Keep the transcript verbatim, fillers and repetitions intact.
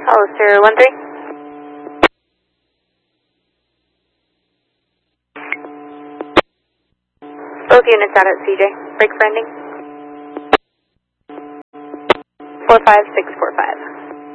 Hollister one three. Both units out at C J. Break for ending. four five six four five.